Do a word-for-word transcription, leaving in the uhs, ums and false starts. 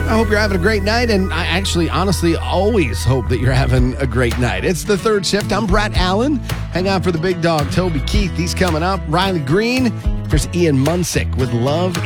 I hope you're having a great night, and I actually, honestly, always hope that you're having a great night. It's the third shift. I'm Brett Allen. Hang out for the big dog, Toby Keith. He's coming up. Riley Green. Here's Ian Munsick with Love